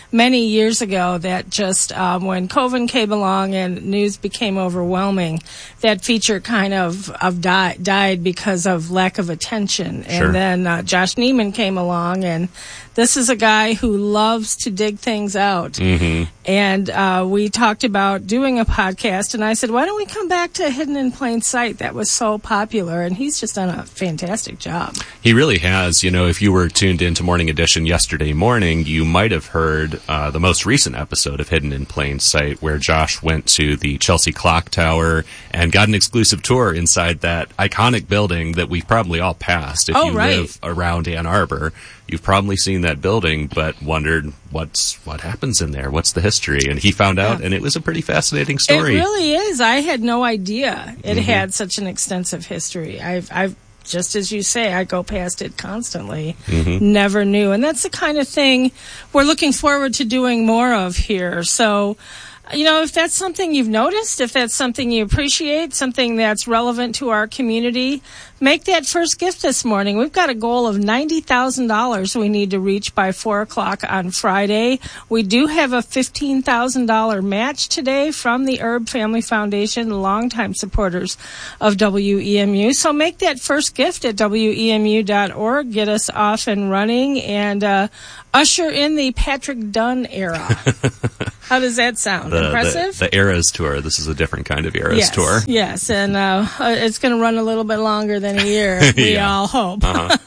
many years ago that just when COVID came along and news became overwhelming, that feature kind of died because of lack of attention. Sure. And then Josh Neiman came along, and this is a guy who loves to dig things out. Mm-hmm. And we talked about doing a podcast, and I said, why don't we come back to Hidden in Plain Sight? That was so popular, and he's just done a fantastic job. He really has. You know, if you were tuned into Morning Edition yesterday morning, you might have heard the most recent episode of Hidden in Plain Sight, where Josh went to the Chelsea Clock Tower and got an exclusive tour inside that iconic building that we've probably all passed. If you live around Ann Arbor, you've probably seen that building, but wondered what happens in there, what's the history, and he found out, and it was a pretty fascinating story. It really is. I had no idea it had such an extensive history. I've just as you say, I go past it constantly. Never knew, and that's the kind of thing we're looking forward to doing more of here. So, you know, if that's something you've noticed, if that's something you appreciate, something that's relevant to our community, make that first gift this morning. We've got a goal of $90,000 we need to reach by 4 o'clock on Friday. We do have a $15,000 match today from the Erb Family Foundation, longtime supporters of WEMU. So make that first gift at WEMU.org. Get us off and running and usher in the Patrick Dunn era. How does that sound? Impressive? The Eras Tour. This is a different kind of Eras Tour. Yes, and it's going to run a little bit longer than a year, we all hope.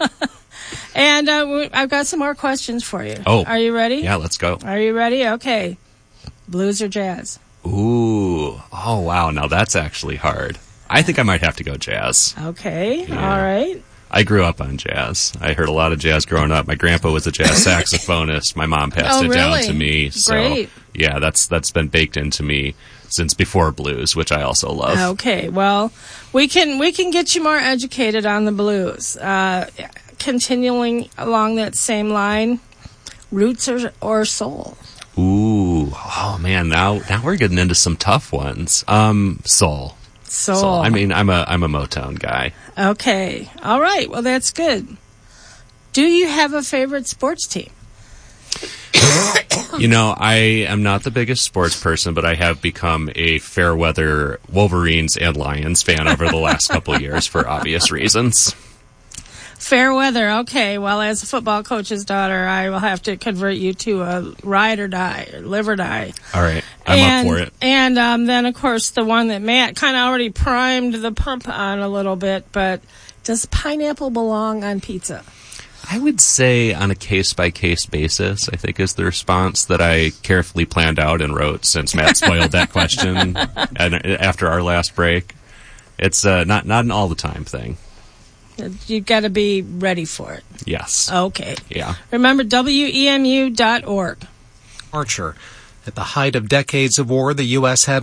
And I've got some more questions for you. Oh. Are you ready? Yeah, let's go. Are you ready? Okay. Blues or jazz? Ooh. Oh, wow. Now that's actually hard. I think I might have to go jazz. Okay. Yeah. All right. I grew up on jazz. I heard a lot of jazz growing up. My grandpa was a jazz saxophonist. My mom passed it down to me. So, great. Yeah, that's been baked into me since before blues, which I also love. Okay. Well, we can get you more educated on the blues. Continuing along that same line, roots or soul? Ooh. Oh, man. Now we're getting into some tough ones. Soul. Soul. I mean, I'm a Motown guy. Okay. All right. Well, that's good. Do you have a favorite sports team? You know, I am not the biggest sports person, but I have become a fair weather Wolverines and Lions fan over the last couple of years for obvious reasons. Fair weather. Okay. Well, as a football coach's daughter, I will have to convert you to a ride or die, or live or die. All right. I'm up for it. And then, of course, the one that Matt kind of already primed the pump on a little bit, but does pineapple belong on pizza? I would say on a case-by-case basis, I think, is the response that I carefully planned out and wrote since Matt spoiled that question and after our last break. It's not an all-the-time thing. You've got to be ready for it. Yes. Okay. Yeah. Remember, WEMU.org. Archer. At the height of decades of war, the U.S. had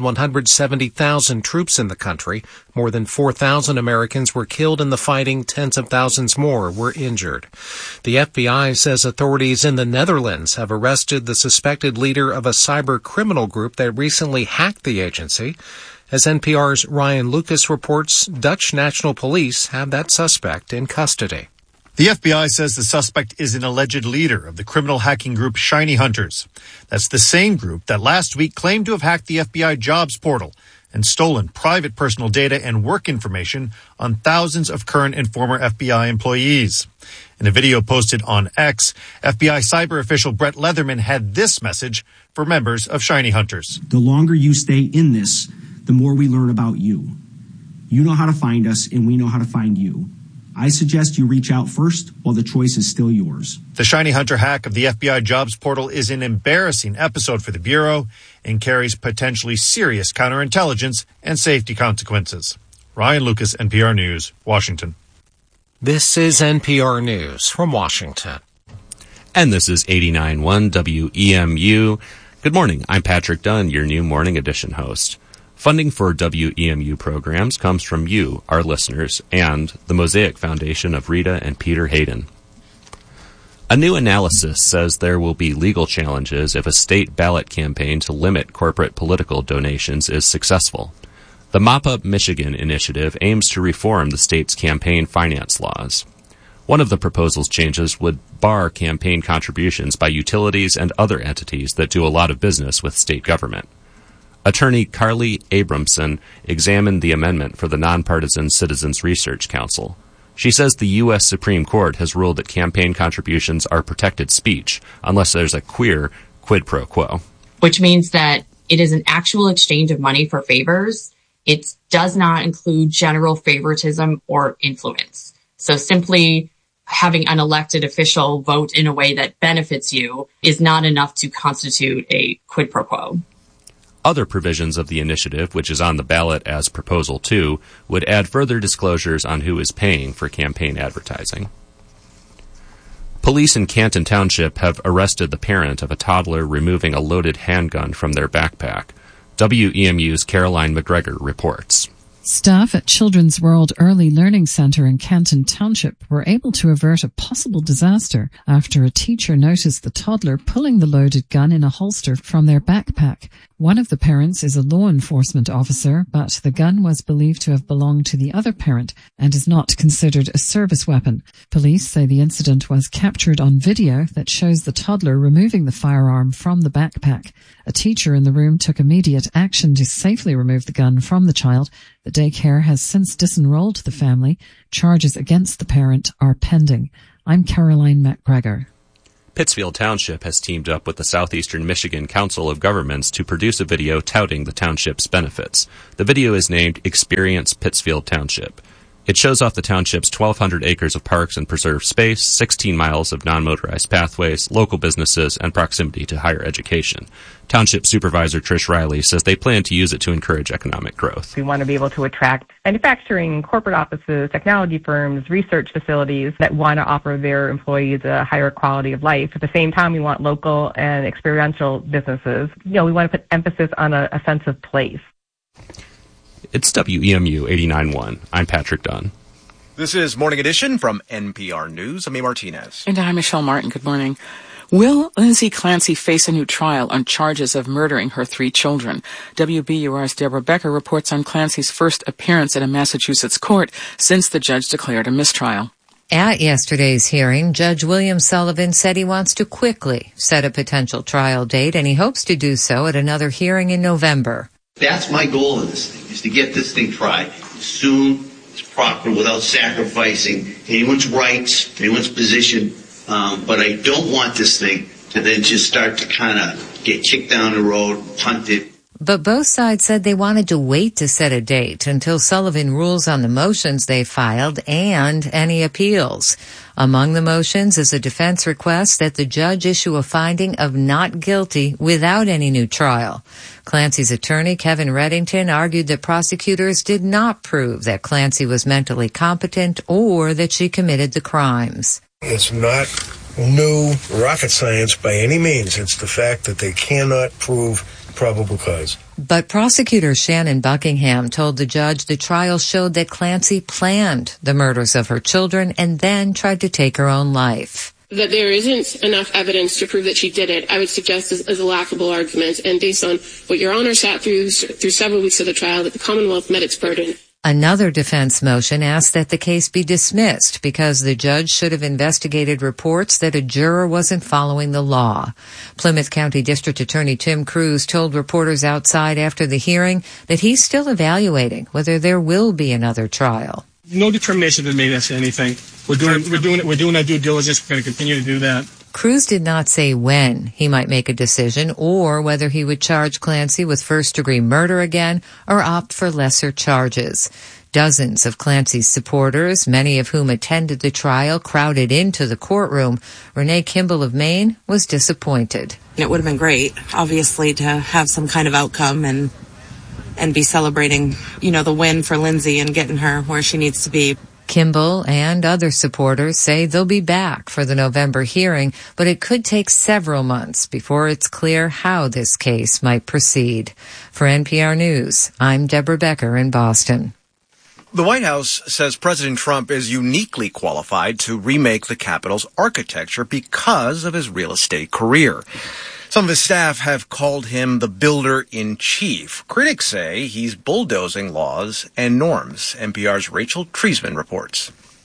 170,000 troops in the country. More than 4,000 Americans were killed in the fighting. Tens of thousands more were injured. The FBI says authorities in the Netherlands have arrested the suspected leader of a cyber criminal group that recently hacked the agency. As NPR's Ryan Lucas reports, Dutch National Police have that suspect in custody. The FBI says the suspect is an alleged leader of the criminal hacking group Shiny Hunters. That's the same group that last week claimed to have hacked the FBI jobs portal and stolen private personal data and work information on thousands of current and former FBI employees. In a video posted on X, FBI cyber official Brett Leatherman had this message for members of Shiny Hunters. The longer you stay in this, the more we learn about you. You know how to find us, and we know how to find you. I suggest you reach out first while the choice is still yours. The Shiny Hunter hack of the FBI jobs portal is an embarrassing episode for the Bureau and carries potentially serious counterintelligence and safety consequences. Ryan Lucas, NPR News, Washington. This is NPR News from Washington. And this is 89.1 WEMU. Good morning. I'm Patrick Dunn, your new Morning Edition host. Funding for WEMU programs comes from you, our listeners, and the Mosaic Foundation of Rita and Peter Hayden. A new analysis says there will be legal challenges if a state ballot campaign to limit corporate political donations is successful. The Mop Up Michigan initiative aims to reform the state's campaign finance laws. One of the proposal's changes would bar campaign contributions by utilities and other entities that do a lot of business with state government. Attorney Carly Abramson examined the amendment for the Nonpartisan Citizens Research Council. She says the U.S. Supreme Court has ruled that campaign contributions are protected speech unless there's a clear quid pro quo. Which means that it is an actual exchange of money for favors. It does not include general favoritism or influence. So simply having an elected official vote in a way that benefits you is not enough to constitute a quid pro quo. Other provisions of the initiative, which is on the ballot as Proposal 2, would add further disclosures on who is paying for campaign advertising. Police in Canton Township have arrested the parent of a toddler removing a loaded handgun from their backpack. WEMU's Caroline McGregor reports. Staff at Children's World Early Learning Center in Canton Township were able to avert a possible disaster after a teacher noticed the toddler pulling the loaded gun in a holster from their backpack. One of the parents is a law enforcement officer, but the gun was believed to have belonged to the other parent and is not considered a service weapon. Police say the incident was captured on video that shows the toddler removing the firearm from the backpack. A teacher in the room took immediate action to safely remove the gun from the child. The daycare has since disenrolled the family. Charges against the parent are pending. I'm Caroline McGregor. Pittsfield Township has teamed up with the Southeastern Michigan Council of Governments to produce a video touting the township's benefits. The video is named Experience Pittsfield Township. It shows off the township's 1,200 acres of parks and preserved space, 16 miles of non-motorized pathways, local businesses, and proximity to higher education. Township Supervisor Trish Riley says they plan to use it to encourage economic growth. We want to be able to attract manufacturing, corporate offices, technology firms, research facilities that want to offer their employees a higher quality of life. At the same time, we want local and experiential businesses. We want to put emphasis on a sense of place. It's WEMU 89.1. I'm Patrick Dunn. This is Morning Edition from NPR News. I'm A. Martinez. And I'm Michelle Martin. Good morning. Will Lindsay Clancy face a new trial on charges of murdering her 3 children? WBUR's Deborah Becker reports on Clancy's first appearance at a Massachusetts court since the judge declared a mistrial. At yesterday's hearing, Judge William Sullivan said he wants to quickly set a potential trial date, and he hopes to do so at another hearing in November. That's my goal in this thing, is to get this thing tried as soon as proper without sacrificing anyone's rights, anyone's position. But I don't want this thing to then just start to kind of get kicked down the road, punted. But both sides said they wanted to wait to set a date until Sullivan rules on the motions they filed and any appeals. Among the motions is a defense request that the judge issue a finding of not guilty without any new trial. Clancy's attorney, Kevin Reddington, argued that prosecutors did not prove that Clancy was mentally competent or that she committed the crimes. It's not new rocket science by any means. It's the fact that they cannot prove probable cause. But prosecutor Shannon Buckingham told the judge the trial showed that Clancy planned the murders of her children and then tried to take her own life. That there isn't enough evidence to prove that she did it, I would suggest is a laughable argument. And based on what Your Honor sat through several weeks of the trial, that the Commonwealth met its burden. Another defense motion asked that the case be dismissed because the judge should have investigated reports that a juror wasn't following the law. Plymouth County District Attorney Tim Cruz told reporters outside after the hearing that he's still evaluating whether there will be another trial. No determination has been made as to anything. We're doing our due diligence. We're going to continue to do that. Cruz did not say when he might make a decision or whether he would charge Clancy with first-degree murder again or opt for lesser charges. Dozens of Clancy's supporters, many of whom attended the trial, crowded into the courtroom. Renee Kimball of Maine was disappointed. It would have been great, obviously, to have some kind of outcome and be celebrating, the win for Lindsay and getting her where she needs to be. Kimball and other supporters say they'll be back for the November hearing, but it could take several months before it's clear how this case might proceed. For NPR News, I'm Deborah Becker in Boston. The White House says President Trump is uniquely qualified to remake the Capitol's architecture because of his real estate career. Some of his staff have called him the builder-in-chief. Critics say he's bulldozing laws and norms. NPR's Rachel Treisman reports.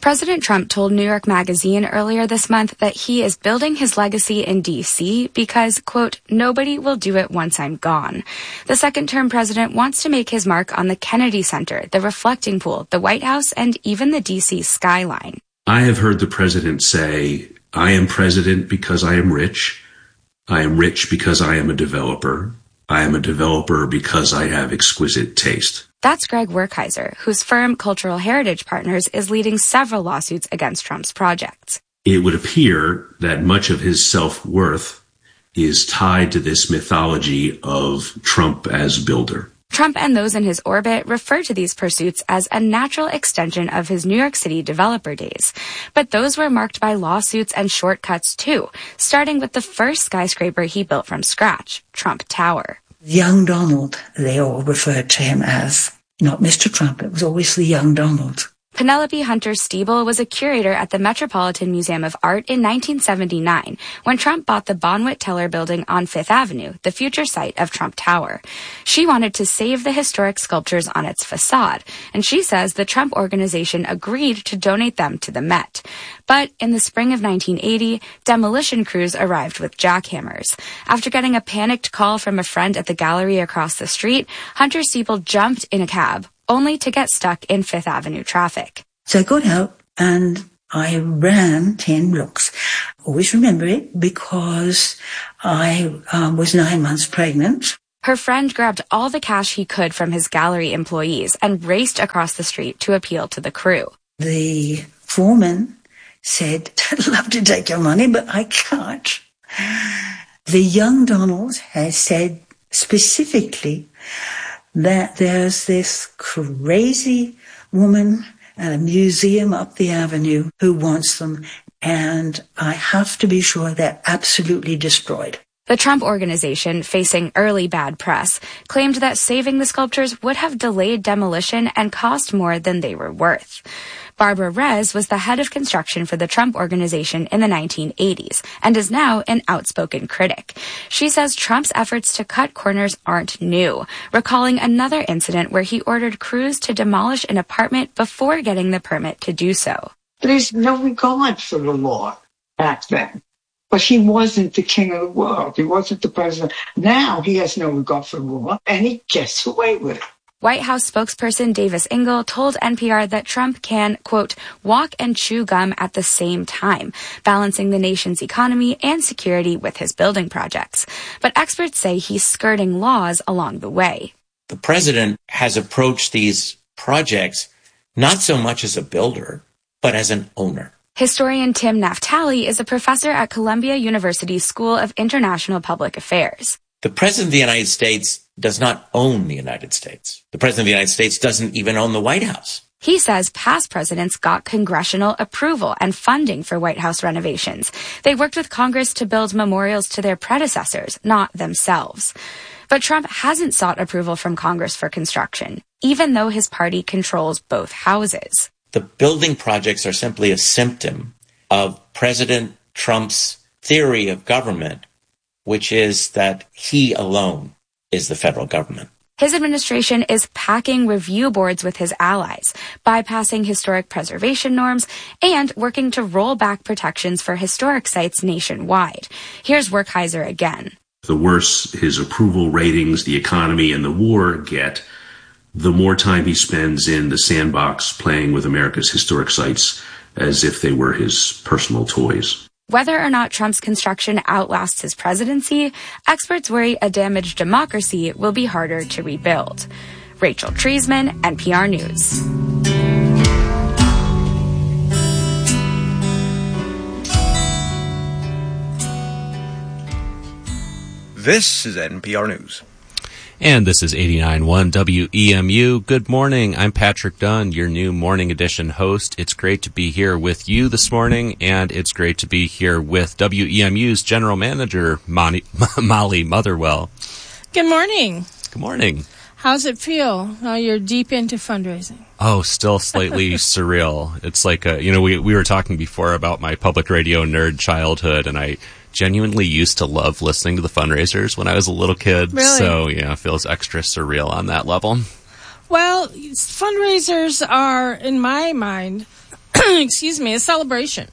President Trump told New York Magazine earlier this month that he is building his legacy in D.C. because, quote, nobody will do it once I'm gone. The second-term president wants to make his mark on the Kennedy Center, the reflecting pool, the White House, and even the D.C. skyline. I have heard the president say, I am president because I am rich. I am rich because I am a developer. I am a developer because I have exquisite taste. That's Greg Werkheiser, whose firm Cultural Heritage Partners is leading several lawsuits against Trump's projects. It would appear that much of his self-worth is tied to this mythology of Trump as builder. Trump and those in his orbit refer to these pursuits as a natural extension of his New York City developer days. But those were marked by lawsuits and shortcuts too, starting with the first skyscraper he built from scratch, Trump Tower. Young Donald, they all referred to him as, not Mr. Trump, it was always the young Donald. Penelope Hunter Stiebel was a curator at the Metropolitan Museum of Art in 1979 when Trump bought the Bonwit Teller building on Fifth Avenue, the future site of Trump Tower. She wanted to save the historic sculptures on its facade, and she says the Trump organization agreed to donate them to the Met. But in the spring of 1980, demolition crews arrived with jackhammers. After getting a panicked call from a friend at the gallery across the street, Hunter Stiebel jumped in a cab, only to get stuck in Fifth Avenue traffic. So I got out and I ran 10 blocks. Always remember it because I was 9 months pregnant. Her friend grabbed all the cash he could from his gallery employees and raced across the street to appeal to the crew. The foreman said, I'd love to take your money, but I can't. The young Donald has said specifically that there's this crazy woman at a museum up the avenue who wants them, and I have to be sure they're absolutely destroyed. The Trump Organization, facing early bad press, claimed that saving the sculptures would have delayed demolition and cost more than they were worth. Barbara Rez was the head of construction for the Trump Organization in the 1980s and is now an outspoken critic. She says Trump's efforts to cut corners aren't new, recalling another incident where he ordered crews to demolish an apartment before getting the permit to do so. There's no regard for the law back then. But he wasn't the king of the world. He wasn't the president. Now he has no regard for the law, and he gets away with it. White House spokesperson Davis Ingle told NPR that Trump can, quote, walk and chew gum at the same time, balancing the nation's economy and security with his building projects. But experts say he's skirting laws along the way. The president has approached these projects not so much as a builder, but as an owner. Historian Tim Naftali is a professor at Columbia University School of International Public Affairs. The president of the United States does not own the United States. The president of the United States doesn't even own the White House. He says past presidents got congressional approval and funding for White House renovations. They worked with Congress to build memorials to their predecessors, not themselves. But Trump hasn't sought approval from Congress for construction, even though his party controls both houses. The building projects are simply a symptom of President Trump's theory of government, which is that he alone is the federal government. His administration is packing review boards with his allies, bypassing historic preservation norms, and working to roll back protections for historic sites nationwide. Here's Werkheiser again. The worse his approval ratings, the economy, and the war get, the more time he spends in the sandbox playing with America's historic sites as if they were his personal toys. Whether or not Trump's construction outlasts his presidency, experts worry a damaged democracy will be harder to rebuild. Rachel Treisman, NPR News. This is NPR News. And this is 89.1 WEMU. Good morning. I'm Patrick Dunn, your new Morning Edition host. It's great to be here with you this morning, and it's great to be here with WEMU's General Manager, Molly Motherwell. Good morning. Good morning. How's it feel now you're deep into fundraising? Oh, still slightly surreal. It's like, we were talking before about my public radio nerd childhood, and I genuinely used to love listening to the fundraisers when I was a little kid. Really? So, it feels extra surreal on that level. Well, fundraisers are, in my mind, excuse me, a celebration.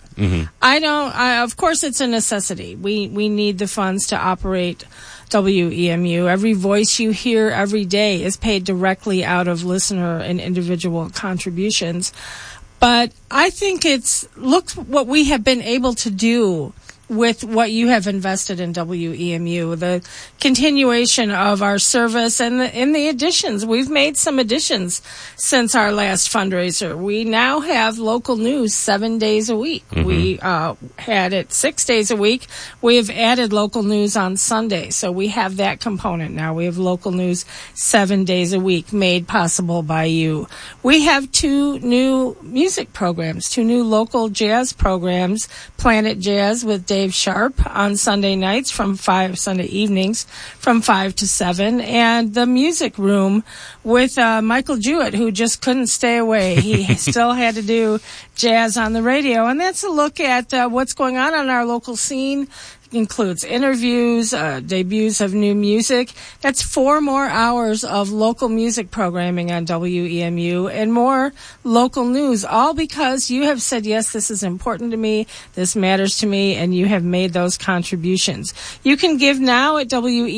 Of course it's a necessity. We need the funds to operate WEMU. Every voice you hear every day is paid directly out of listener and individual contributions. But I think look what we have been able to do with what you have invested in WEMU, the continuation of our service and the additions. We've made some additions since our last fundraiser. We now have local news 7 days a week. We had it 6 days a week. We have added local news on Sunday, so we have that component now. We have local news 7 days a week made possible by you. We have 2 new music programs, 2 new local jazz programs, Planet Jazz with Dave Sharp on Sunday nights Sunday evenings from 5 to 7, and the Music Room with Michael Jewett, who just couldn't stay away. He still had to do jazz on the radio, and that's a look at what's going on our local scene. Includes interviews, debuts of new music. That's 4 more hours of local music programming on WEMU and more local news, all because you have said, yes, this is important to me, this matters to me, and you have made those contributions. You can give now at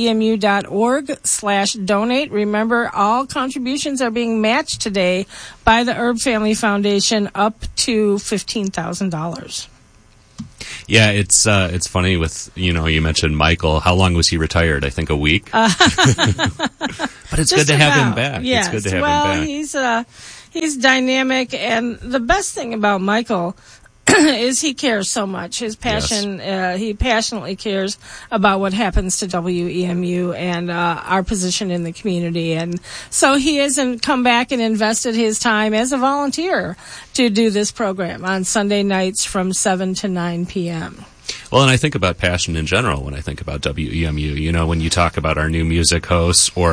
WEMU.org/donate. Remember, all contributions are being matched today by the Erb Family Foundation up to $15,000. Yeah, it's funny with, you mentioned Michael. How long was he retired? I think a week. But it's good to have him back. Yes. It's good to have him back. He's dynamic, and the best thing about Michael is he cares so much. His passion, he passionately cares about what happens to WEMU and our position in the community. And so he hasn't come back and invested his time as a volunteer to do this program on Sunday nights from 7 to 9 p.m. Well, and I think about passion in general when I think about WEMU. When you talk about our new music hosts or